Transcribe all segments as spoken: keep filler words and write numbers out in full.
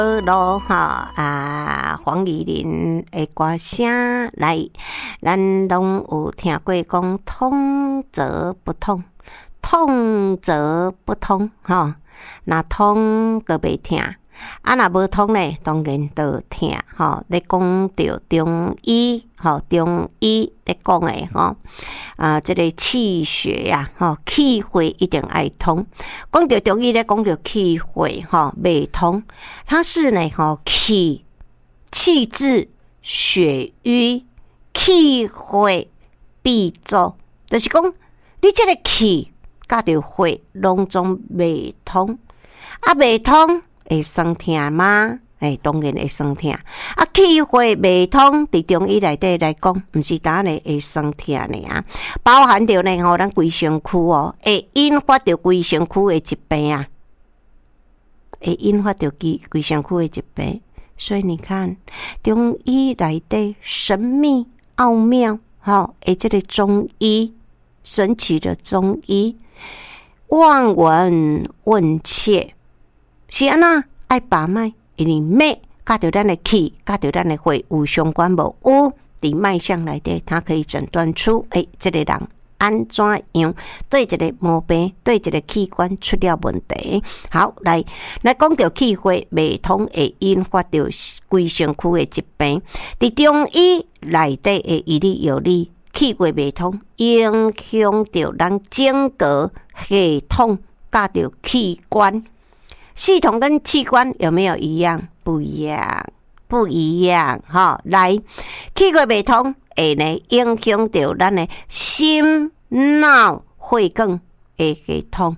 咯哈啊，黄丽玲的歌声来，咱拢有听过讲通则不通，通则不通哈，那通就袂听。啊，若无通咧，当然就听吼。咧讲到中医吼，中医咧讲诶吼，啊，这个气血呀，吼，气血一定爱通。讲到中医咧，讲到气血吼，未通，它是呢吼气气滞血瘀，气血闭阻，就是讲你这个气甲着血拢总未通，啊，未通。会酸痛吗？诶，当然会酸痛。啊，气血未通，伫中医内底来讲，毋是单呢会酸痛呢啊，包含着呢吼，咱规身躯哦，会引发着规身躯的疾病啊，会引发着规规身躯的疾病。所以你看，中医内底神秘奥妙，吼，诶，这个中医神奇的中医，望闻问切。是安那爱把脉，因为脉甲着咱的气，甲着咱的血有相关无？有伫脉象内底，它可以诊断出，诶、欸，这个人安怎样对一个毛病，对一个器官出了问题。好，来来讲到气血未通，会引发着规身躯的疾病。伫中医内底的医理药理，气血未通，影响着咱整个系统，甲着器官。系统跟器官有没有一样？不一样，不一样哈。来，气血未通，会呢影响到咱的心脑血管的系统。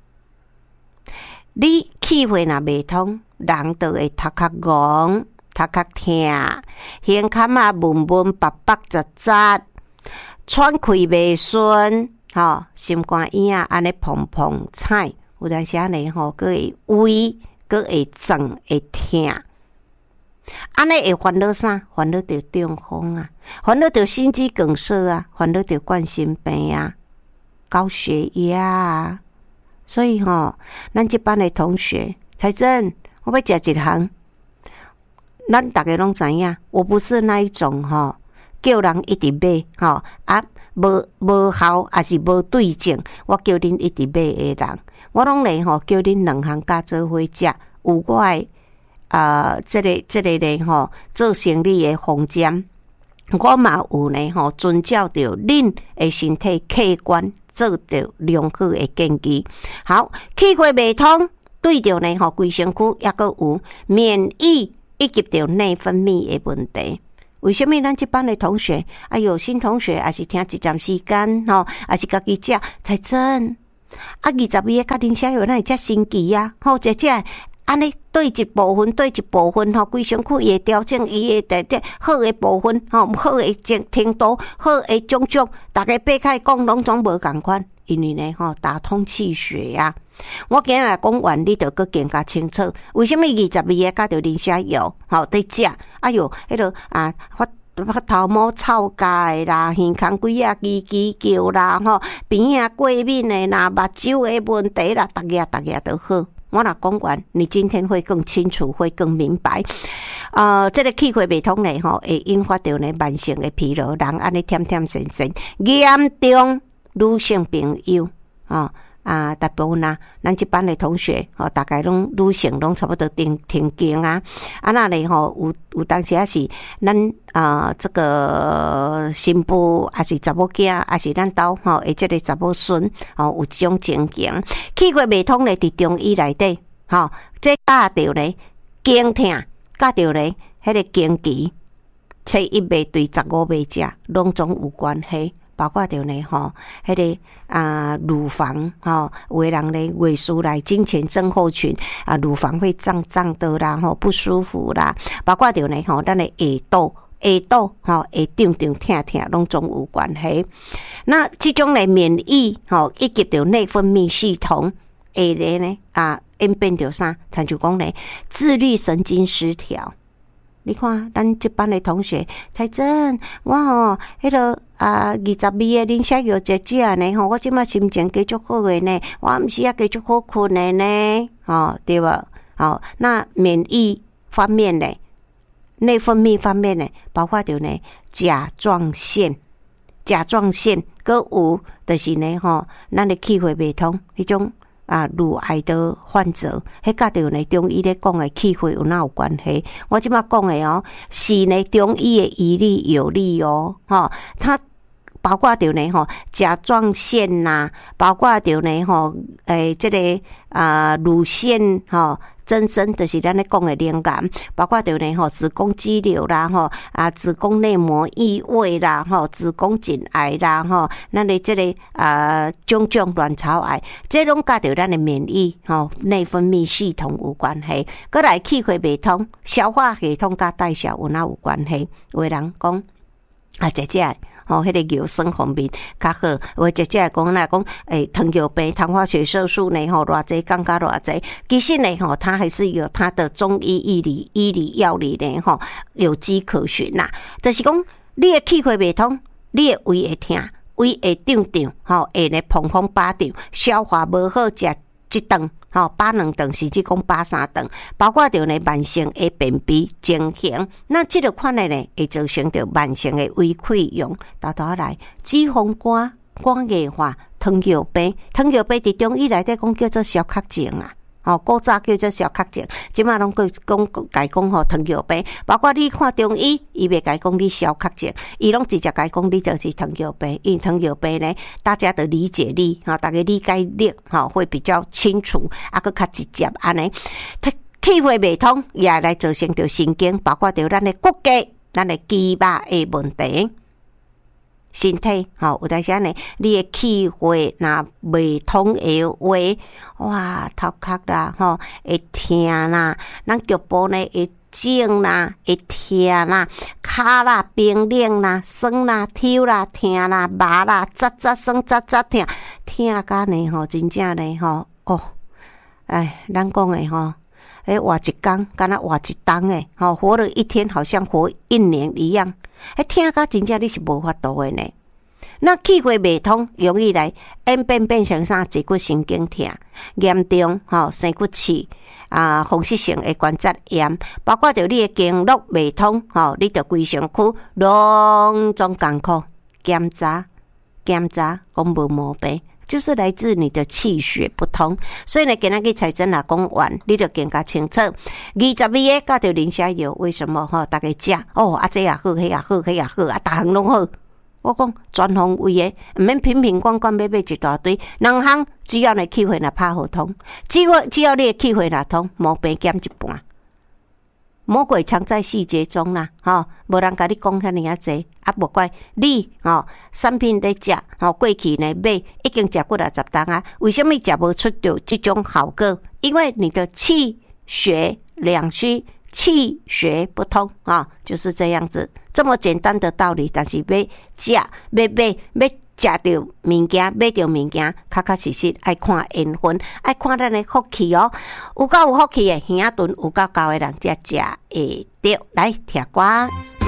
你气血若未通，人就会头壳戆、头壳痛、胸坎啊闷闷、白白杂杂、喘气未顺，吼，心肝咽啊安尼砰砰踩。有当时呢吼，佫会胃，佫会胀，会痛，安尼会烦恼啥？烦恼着中风啊，烦恼着心肌梗塞啊，烦恼着冠心病啊，高血压啊。所以吼，咱这班的同学，彩珍，我要食一项，咱大家拢知影，我不是那一种吼，叫人一直买吼啊，无无效，还是无对症，我叫恁一直买的人。我拢咧吼，叫恁两项加做伙食，有我诶啊，这个这个咧吼，做生理诶方针，我嘛有呢吼，遵照着恁诶身体器官做着良好诶建议。好，气血未通，对着呢吼，规身躯抑个有免疫以及着内分泌诶问题。为什么咱这班的同学，哎呦，新同学也是听一站时间吼，也是家己食才真。啊，二十二个甲恁小友那会遮神奇啊！吼，姐姐安尼对一部分，对一部分吼，规身躯伊会调整伊的的好的部分，吼，好的程度，好的种种，大家掰开讲，拢总无共款，因为呢，吼，打通气血呀、啊。我今日来讲完，你就更更加清楚，为什么二十二个甲着恁小友吼在食？哎哟，迄落啊，发。头毛臭咖的啦，耳孔鬼啊叽叽叫啦，吼边啊过敏的啦，目睭的问题啦，逐个逐个都好。我若讲完，你今天会更清楚，会更明白。呃，这个气血未通呢，吼，会引发到呢慢性的疲劳，人安尼忝忝神神，严重女性朋友啊。啊，大部分啊，咱这班的同学吼，大概拢女性拢差不多挺挺经啊。啊，那里吼有有当时也是咱啊、呃，这个新妇还是查某囝，还是咱兜吼，诶，这个查某孙吼有这种情形，气血未通咧，伫中医内底吼，这甲着咧经痛，甲着咧迄个经期，初一未对十五未食，拢总有关系。包括着呢吼，迄个啊乳房吼，有的人咧胃出来经前症候群啊，乳房会胀胀的啦，吼不舒服啦。包括着呢吼，咱的下肚下肚吼，下胀胀痛痛，拢总有关系。那这种的免疫吼，以及着内分泌系统，下咧呢啊，演变着啥？像就讲咧，自律神经失调。你看，咱这班的同学，才真我吼，迄个啊，二十二个恁小友姐姐呢吼，我即马心情继续好诶呢，我毋是啊继续好困诶呢，吼、哦、对无？好、哦，那免疫方面呢，内分泌方面呢，包括着呢甲状腺，甲状腺，搁有就是呢吼，咱的气血未通，迄种啊乳癌的患者，迄甲着呢中医咧讲的气血有哪有关系？我即摆讲的哦，是呢中医的医理有理哦，吼，它包括着呢吼甲状腺呐、啊，包括着呢吼，诶、欸，这个啊乳腺吼。增生就是咱咧讲的灵感，包括着呢吼子宫肌瘤啦吼啊子宫内膜异位啦吼子宫颈癌啦吼，咱的这个啊种种卵巢癌，这拢甲着咱的免疫吼内分泌系统有关系。过来气血未通，消化系统甲代谢有哪有关系？有的人讲啊，姐姐。哦，迄、那个药酸方面较好。我姐姐讲啦，讲诶，糖尿病、糖化血色素呢，吼，偌济降到偌济。其实呢，吼，它还是有它的中医医理、医理药理呢，吼，有迹可循啦。就是讲，你的气血未通，你的胃会痛，胃会胀胀，吼，会呢砰砰巴胀，消化无好，食一顿。吼，饱两顿甚至讲饱三顿，包括着呢慢性的便秘情形，那这个款的呢会造成着慢性的胃溃疡，到头来脂肪肝、肝硬化、糖尿病，糖尿病伫中医内底讲叫做小确症啊。哦，古早叫做小确症，即马拢讲讲甲伊讲吼糖尿病，包括你看中医，伊袂甲伊讲你小确症，伊拢直接甲伊讲你就是糖尿病。因为糖尿病呢，大家的理解力哈，大家理解力哈会比较清楚，啊，佮较直接安尼。气血未通，也来造成着神经，包括着咱的骨骼、咱的肌肉的问题。身体吼，有当时呢，你的气血若未通的话，哇，头壳啦吼会痛啦，咱脚部呢会肿啦，会痛啦，骹啦冰冷啦，酸啦，抽啦，痛啦，麻啦，扎扎酸，扎扎痛，痛甲呢吼，真正呢吼，哦，哎，咱讲的吼。诶，活一天，敢若活一冬诶，吼，活了一天，好像活一年一样。诶，听甲真正你是无法度诶呢。那气血未通，容易来演变变成啥？坐骨神经痛，严重吼，生骨刺啊，风湿性的关节炎，包括着你的经络未通，吼，你着规身躯拢总艰苦，检查检查讲无毛病。就是来自你的气血不通，所以呢，今仔日才真来讲完，你就更加清楚。二十味个加着磷虾油，为什么吼？大家食哦，啊这也好，迄也好，迄也好，啊，逐项拢好。我讲全方位的，毋免瓶瓶罐罐买买一大堆，两项只要你气血若拍好通，只要只要你的气血若通，毛病减一半。魔鬼藏在细节中啦，吼，无人甲你讲遐尼啊济，啊，无怪你吼，产品在食，吼，过去呢买已经食过了十档啊，为什么食不出到这种效果？因为你的气血两虚，气血不通啊，就是这样子，这么简单的道理，但是要食，要买，要。食到物件，买到物件，确确实实爱看缘分，爱看咱的福气哦。有够有福气的，耳顿有够够的人才食会到。来听歌。